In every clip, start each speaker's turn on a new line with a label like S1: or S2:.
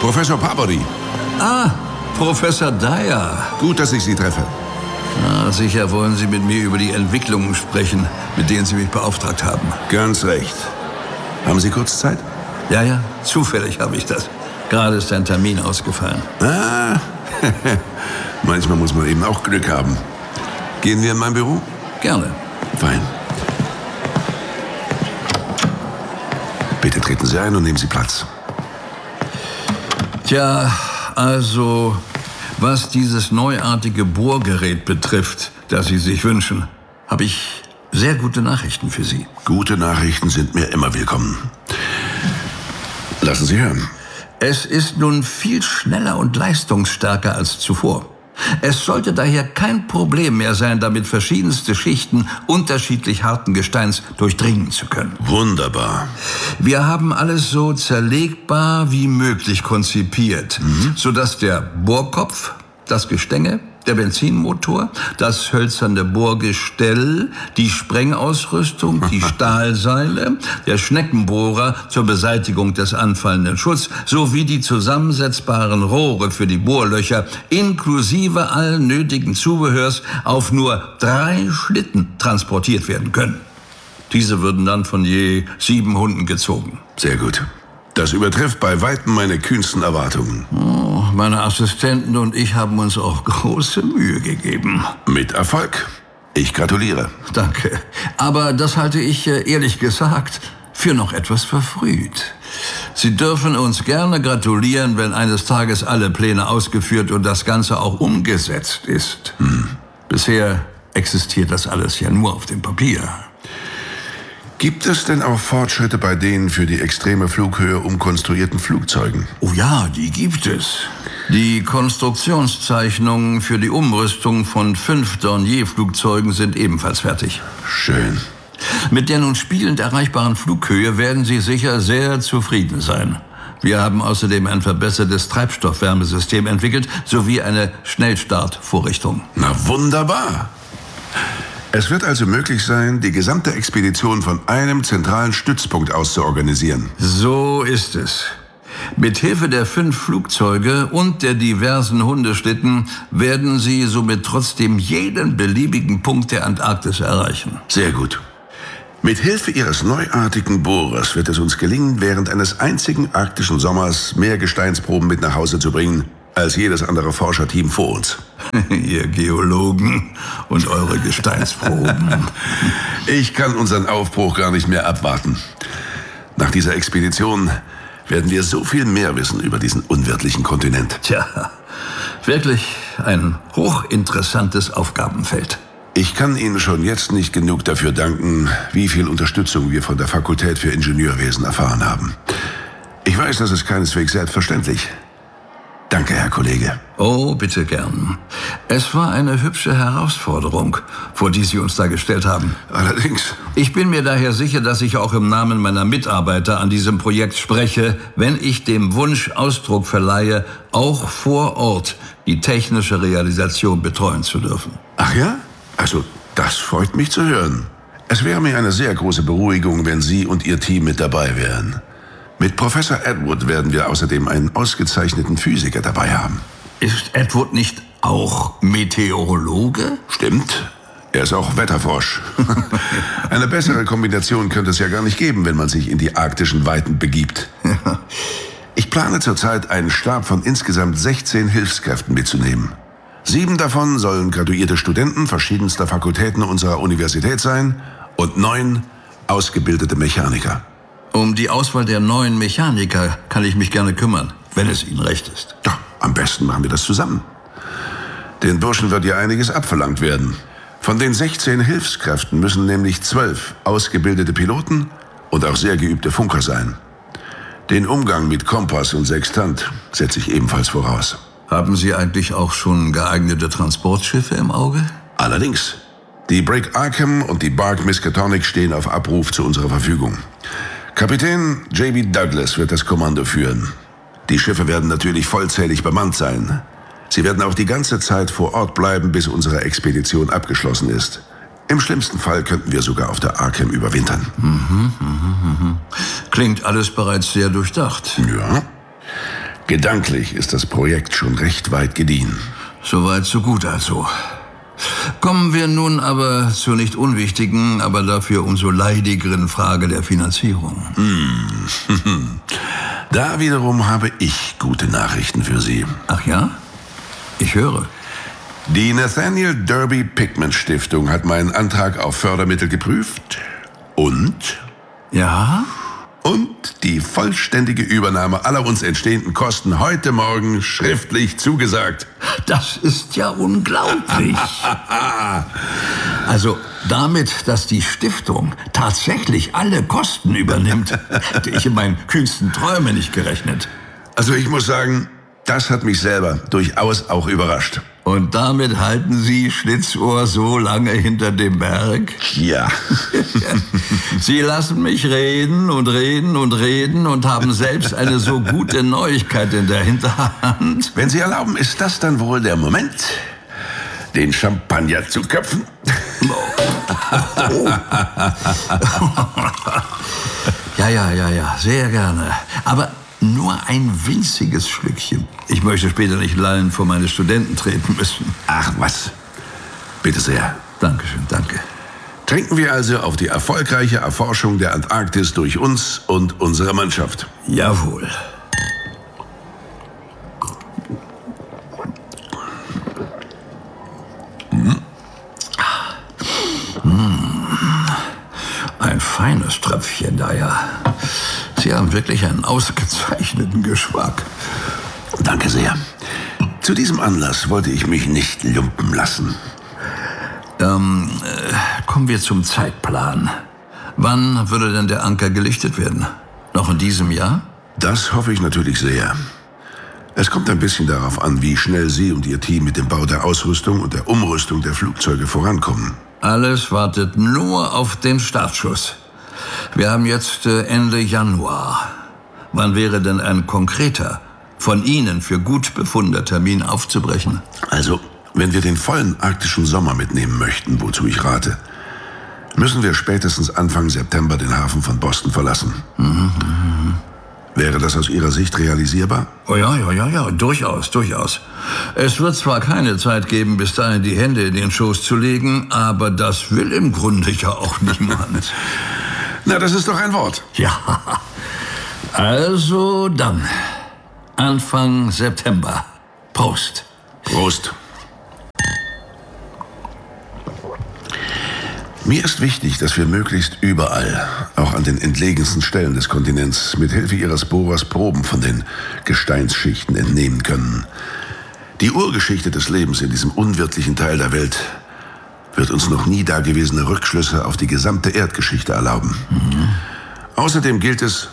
S1: Professor Parbury.
S2: Ah, Professor Dyer.
S1: Gut, dass ich Sie treffe.
S2: Na, sicher wollen Sie mit mir über die Entwicklungen sprechen, mit denen Sie mich beauftragt haben.
S1: Ganz recht. Haben Sie kurz Zeit?
S2: Ja, zufällig habe ich das. Gerade ist ein Termin ausgefallen.
S1: Ah, manchmal muss man eben auch Glück haben. Gehen wir in mein Büro?
S2: Gerne.
S1: Fein. Bitte treten Sie ein und nehmen Sie Platz.
S2: Tja, also, was dieses neuartige Bohrgerät betrifft, das Sie sich wünschen, habe ich sehr gute Nachrichten für Sie.
S1: Gute Nachrichten sind mir immer willkommen. Lassen Sie hören.
S2: Es ist nun viel schneller und leistungsstärker als zuvor. Es sollte daher kein Problem mehr sein, damit verschiedenste Schichten unterschiedlich harten Gesteins durchdringen zu können.
S1: Wunderbar.
S2: Wir haben alles so zerlegbar wie möglich konzipiert, sodass der Bohrkopf, das Gestänge, der Benzinmotor, das hölzerne Bohrgestell, die Sprengausrüstung, die Stahlseile, der Schneckenbohrer zur Beseitigung des anfallenden Schutts sowie die zusammensetzbaren Rohre für die Bohrlöcher inklusive allen nötigen Zubehörs auf nur 3 Schlitten transportiert werden können. Diese würden dann von je 7 Hunden gezogen.
S1: Sehr gut. Das übertrifft bei weitem meine kühnsten Erwartungen.
S2: Oh, meine Assistenten und ich haben uns auch große Mühe gegeben.
S1: Mit Erfolg. Ich gratuliere.
S2: Danke. Aber das halte ich, ehrlich gesagt, für noch etwas verfrüht. Sie dürfen uns gerne gratulieren, wenn eines Tages alle Pläne ausgeführt und das Ganze auch umgesetzt ist. Bisher existiert das alles ja nur auf dem Papier.
S1: Gibt es denn auch Fortschritte bei den für die extreme Flughöhe umkonstruierten Flugzeugen?
S2: Oh ja, die gibt es. Die Konstruktionszeichnungen für die Umrüstung von 5 Dornier-Flugzeugen sind ebenfalls fertig.
S1: Schön.
S2: Mit der nun spielend erreichbaren Flughöhe werden Sie sicher sehr zufrieden sein. Wir haben außerdem ein verbessertes Treibstoffwärmesystem entwickelt, sowie eine Schnellstartvorrichtung.
S1: Na wunderbar. Es wird also möglich sein, die gesamte Expedition von einem zentralen Stützpunkt aus zu organisieren.
S2: So ist es. Mit Hilfe der 5 Flugzeuge und der diversen Hundeschlitten werden Sie somit trotzdem jeden beliebigen Punkt der Antarktis erreichen.
S1: Sehr gut. Mit Hilfe Ihres neuartigen Bohrers wird es uns gelingen, während eines einzigen arktischen Sommers mehr Gesteinsproben mit nach Hause zu bringen, als jedes andere Forscherteam vor uns.
S2: Ihr Geologen und eure Gesteinsproben.
S1: Ich kann unseren Aufbruch gar nicht mehr abwarten. Nach dieser Expedition werden wir so viel mehr wissen über diesen unwirtlichen Kontinent.
S2: Tja, wirklich ein hochinteressantes Aufgabenfeld.
S1: Ich kann Ihnen schon jetzt nicht genug dafür danken, wie viel Unterstützung wir von der Fakultät für Ingenieurwesen erfahren haben. Ich weiß, das ist keineswegs selbstverständlich. Danke, Herr Kollege.
S2: Oh, bitte gern. Es war eine hübsche Herausforderung, vor die Sie uns da gestellt haben.
S1: Allerdings.
S2: Ich bin mir daher sicher, dass ich auch im Namen meiner Mitarbeiter an diesem Projekt spreche, wenn ich dem Wunsch Ausdruck verleihe, auch vor Ort die technische Realisation betreuen zu dürfen.
S1: Ach ja? Also, das freut mich zu hören. Es wäre mir eine sehr große Beruhigung, wenn Sie und Ihr Team mit dabei wären. Mit Professor Edward werden wir außerdem einen ausgezeichneten Physiker dabei haben.
S2: Ist Edward nicht auch Meteorologe?
S1: Stimmt. Er ist auch Wetterfrosch. Eine bessere Kombination könnte es ja gar nicht geben, wenn man sich in die arktischen Weiten begibt. Ich plane zurzeit einen Stab von insgesamt 16 Hilfskräften mitzunehmen. 7 davon sollen graduierte Studenten verschiedenster Fakultäten unserer Universität sein und 9 ausgebildete Mechaniker.
S2: Um die Auswahl der neuen Mechaniker kann ich mich gerne kümmern, wenn es Ihnen recht ist.
S1: Ja, am besten machen wir das zusammen. Den Burschen wird ja einiges abverlangt werden. Von den 16 Hilfskräften müssen nämlich 12 ausgebildete Piloten und auch sehr geübte Funker sein. Den Umgang mit Kompass und Sextant setze ich ebenfalls voraus.
S2: Haben Sie eigentlich auch schon geeignete Transportschiffe im Auge?
S1: Allerdings. Die Brig Arkham und die Bark Miskatonic stehen auf Abruf zu unserer Verfügung. Kapitän J.B. Douglas wird das Kommando führen. Die Schiffe werden natürlich vollzählig bemannt sein. Sie werden auch die ganze Zeit vor Ort bleiben, bis unsere Expedition abgeschlossen ist. Im schlimmsten Fall könnten wir sogar auf der Arkham überwintern.
S2: Klingt alles bereits sehr durchdacht.
S1: Ja. Gedanklich ist das Projekt schon recht weit gediehen.
S2: Soweit, so gut also. Kommen wir nun aber zur nicht unwichtigen, aber dafür umso leidigeren Frage der Finanzierung.
S1: Da wiederum habe ich gute Nachrichten für Sie.
S2: Ach ja? Ich höre.
S1: Die Nathaniel Derby Pigment Stiftung hat meinen Antrag auf Fördermittel geprüft und
S2: Ja?
S1: die vollständige Übernahme aller uns entstehenden Kosten heute Morgen schriftlich zugesagt.
S2: Das ist ja unglaublich. Also damit, dass die Stiftung tatsächlich alle Kosten übernimmt, hätte ich in meinen kühnsten Träumen nicht gerechnet.
S1: Also ich muss sagen, das hat mich selber durchaus auch überrascht.
S2: Und damit halten Sie Schlitzohr so lange hinter dem Berg?
S1: Ja.
S2: Sie lassen mich reden und reden und reden und haben selbst eine so gute Neuigkeit in der Hinterhand.
S1: Wenn Sie erlauben, ist das dann wohl der Moment, den Champagner zu köpfen?
S2: Ja, sehr gerne. Aber nur ein winziges Schlückchen. Ich möchte später nicht lallend vor meine Studenten treten müssen.
S1: Ach was, bitte sehr.
S2: Dankeschön, danke.
S1: Trinken wir also auf die erfolgreiche Erforschung der Antarktis durch uns und unsere Mannschaft.
S2: Jawohl. Ein feines Tröpfchen da, ja. Sie haben wirklich einen ausgezeichneten Geschmack.
S1: Danke sehr. Zu diesem Anlass wollte ich mich nicht lumpen lassen.
S2: Kommen wir zum Zeitplan. Wann würde denn der Anker gelichtet werden? Noch in diesem Jahr?
S1: Das hoffe ich natürlich sehr. Es kommt ein bisschen darauf an, wie schnell Sie und Ihr Team mit dem Bau der Ausrüstung und der Umrüstung der Flugzeuge vorankommen.
S2: Alles wartet nur auf den Startschuss. Wir haben jetzt Ende Januar. Wann wäre denn ein konkreter, von Ihnen für gut befundener Termin aufzubrechen?
S1: Also, wenn wir den vollen arktischen Sommer mitnehmen möchten, wozu ich rate, müssen wir spätestens Anfang September den Hafen von Boston verlassen. Wäre das aus Ihrer Sicht realisierbar?
S2: Oh ja, durchaus. Es wird zwar keine Zeit geben, bis dahin die Hände in den Schoß zu legen, aber das will im Grunde ja auch niemand.
S1: Na, das ist doch ein Wort.
S2: Ja, also dann, Anfang September. Prost.
S1: Prost. Mir ist wichtig, dass wir möglichst überall, auch an den entlegensten Stellen des Kontinents, mit Hilfe Ihres Bohrers Proben von den Gesteinsschichten entnehmen können. Die Urgeschichte des Lebens in diesem unwirtlichen Teil der Welt wird uns noch nie dagewesene Rückschlüsse auf die gesamte Erdgeschichte erlauben. Außerdem gilt es,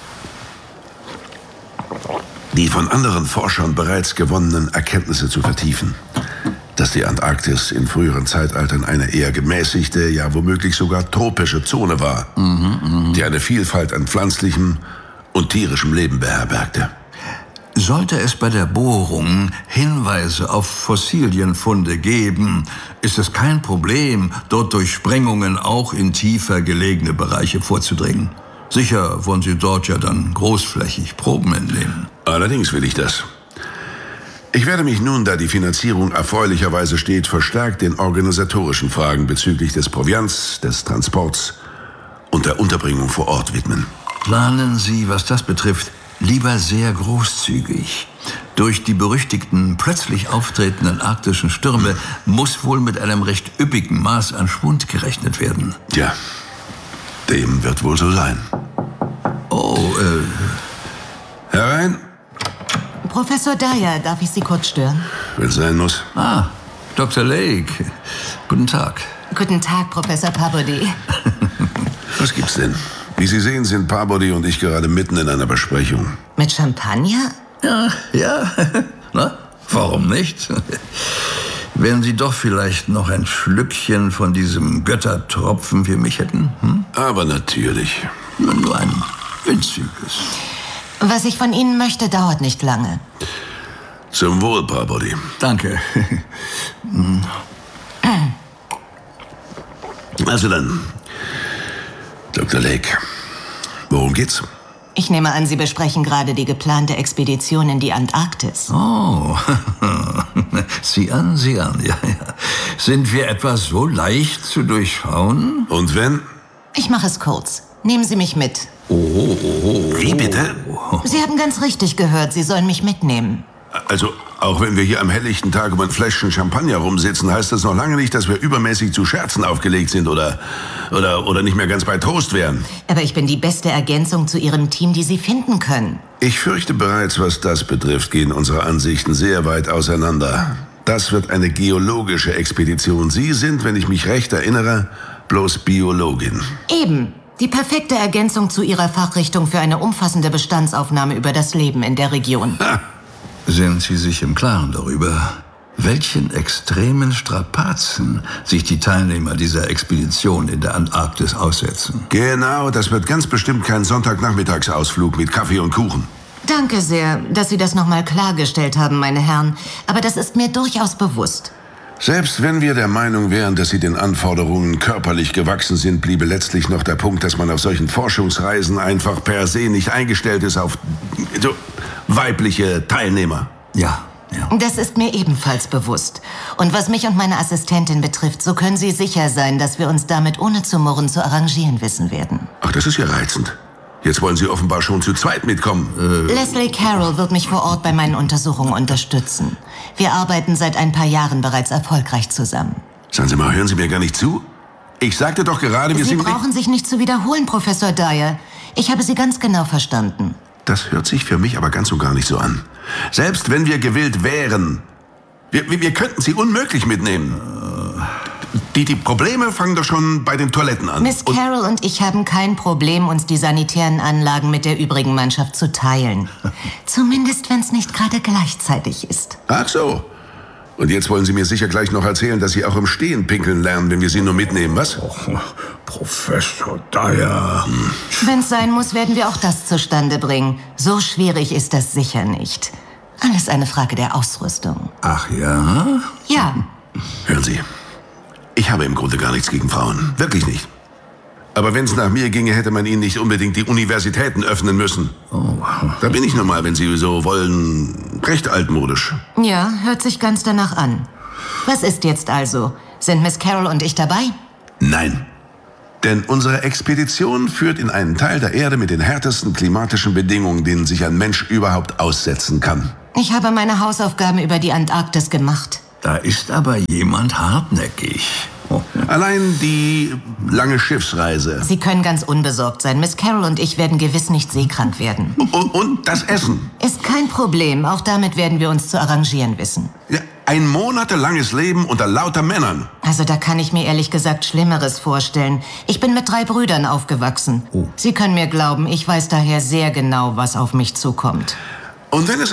S1: die von anderen Forschern bereits gewonnenen Erkenntnisse zu vertiefen, dass die Antarktis in früheren Zeitaltern eine eher gemäßigte, ja womöglich sogar tropische Zone war, die eine Vielfalt an pflanzlichem und tierischem Leben beherbergte.
S2: Sollte es bei der Bohrung Hinweise auf Fossilienfunde geben, ist es kein Problem, dort durch Sprengungen auch in tiefer gelegene Bereiche vorzudringen. Sicher wollen Sie dort ja dann großflächig Proben entnehmen.
S1: Allerdings will ich das. Ich werde mich nun, da die Finanzierung erfreulicherweise steht, verstärkt den organisatorischen Fragen bezüglich des Proviants, des Transports und der Unterbringung vor Ort widmen.
S2: Planen Sie, was das betrifft, lieber sehr großzügig. Durch die berüchtigten, plötzlich auftretenden arktischen Stürme muss wohl mit einem recht üppigen Maß an Schwund gerechnet werden.
S1: Ja, dem wird wohl so sein. Herein,
S3: Professor Dyer, darf ich Sie kurz stören?
S1: wenn es sein muss.
S2: Dr. Lake. Guten Tag.
S3: Guten Tag, Professor Peabody.
S1: Was gibt's denn? Wie Sie sehen, sind Peabody und ich gerade mitten in einer Besprechung.
S3: Mit Champagner?
S2: Ja. Na, warum nicht? Wenn Sie doch vielleicht noch ein Schlückchen von diesem Göttertropfen für mich hätten?
S1: Aber natürlich.
S2: Nur ein winziges.
S3: Was ich von Ihnen möchte, dauert nicht lange.
S1: Zum Wohl, Peabody.
S2: Danke.
S1: Also dann, Dr. Lake, worum geht's?
S3: Ich nehme an, Sie besprechen gerade die geplante Expedition in die Antarktis.
S2: Oh, sieh an. Ja. Sind wir etwa so leicht zu durchschauen?
S1: Und wenn?
S3: Ich mache es kurz. Nehmen Sie mich mit.
S1: Wie bitte?
S3: Sie haben ganz richtig gehört, Sie sollen mich mitnehmen.
S1: Also, auch wenn wir hier am helllichten Tag um ein Fläschchen Champagner rumsitzen, heißt das noch lange nicht, dass wir übermäßig zu Scherzen aufgelegt sind oder nicht mehr ganz bei Trost wären.
S3: Aber ich bin die beste Ergänzung zu Ihrem Team, die Sie finden können.
S1: Ich fürchte bereits, was das betrifft, gehen unsere Ansichten sehr weit auseinander. Das wird eine geologische Expedition. Sie sind, wenn ich mich recht erinnere, bloß Biologin.
S3: Eben. Die perfekte Ergänzung zu Ihrer Fachrichtung für eine umfassende Bestandsaufnahme über das Leben in der Region.
S2: Sind Sie sich im Klaren darüber, welchen extremen Strapazen sich die Teilnehmer dieser Expedition in der Antarktis aussetzen?
S1: Genau, das wird ganz bestimmt kein Sonntagnachmittagsausflug mit Kaffee und Kuchen.
S3: Danke sehr, dass Sie das nochmal klargestellt haben, meine Herren. Aber das ist mir durchaus bewusst.
S1: Selbst wenn wir der Meinung wären, dass sie den Anforderungen körperlich gewachsen sind, bliebe letztlich noch der Punkt, dass man auf solchen Forschungsreisen einfach per se nicht eingestellt ist auf so weibliche Teilnehmer.
S2: Ja.
S3: Das ist mir ebenfalls bewusst. Und was mich und meine Assistentin betrifft, so können Sie sicher sein, dass wir uns damit ohne zu murren zu arrangieren wissen werden.
S1: Ach, das ist ja reizend. Jetzt wollen Sie offenbar schon zu zweit mitkommen.
S3: Leslie Carroll wird mich vor Ort bei meinen Untersuchungen unterstützen. Wir arbeiten seit ein paar Jahren bereits erfolgreich zusammen.
S1: Sagen Sie mal, hören Sie mir gar nicht zu? Ich sagte doch gerade, wir
S3: Sie
S1: sind...
S3: brauchen sich nicht zu wiederholen, Professor Dyer. Ich habe Sie ganz genau verstanden.
S1: Das hört sich für mich aber ganz und gar nicht so an. Selbst wenn wir gewillt wären, wir könnten Sie unmöglich mitnehmen. Die Probleme fangen doch schon bei den Toiletten an.
S3: Miss Carroll und ich haben kein Problem, uns die sanitären Anlagen mit der übrigen Mannschaft zu teilen. Zumindest, wenn es nicht gerade gleichzeitig ist.
S1: Ach so. Und jetzt wollen Sie mir sicher gleich noch erzählen, dass Sie auch im Stehen pinkeln lernen, wenn wir Sie nur mitnehmen, was?
S2: Oh, Professor Dyer.
S3: Wenn es sein muss, werden wir auch das zustande bringen. So schwierig ist das sicher nicht. Alles eine Frage der Ausrüstung.
S2: Ach ja?
S3: Ja.
S1: Hören Sie, ich habe im Grunde gar nichts gegen Frauen. Wirklich nicht. Aber wenn es nach mir ginge, hätte man ihnen nicht unbedingt die Universitäten öffnen müssen.
S2: Oh.
S1: Da bin ich nun mal, wenn Sie so wollen, recht altmodisch.
S3: Ja, hört sich ganz danach an. Was ist jetzt also? Sind Miss Carroll und ich dabei?
S1: Nein. Denn unsere Expedition führt in einen Teil der Erde mit den härtesten klimatischen Bedingungen, denen sich ein Mensch überhaupt aussetzen kann.
S3: Ich habe meine Hausaufgaben über die Antarktis gemacht.
S2: Da ist aber jemand hartnäckig. Oh.
S1: Allein die lange Schiffsreise.
S3: Sie können ganz unbesorgt sein. Miss Carroll und ich werden gewiss nicht seekrank werden.
S1: Und das Essen.
S3: Ist kein Problem. Auch damit werden wir uns zu arrangieren wissen.
S1: Ja, ein monatelanges Leben unter lauter Männern.
S3: Also da kann ich mir ehrlich gesagt Schlimmeres vorstellen. Ich bin mit 3 Brüdern aufgewachsen. Sie können mir glauben, ich weiß daher sehr genau, was auf mich zukommt.
S1: Und wenn es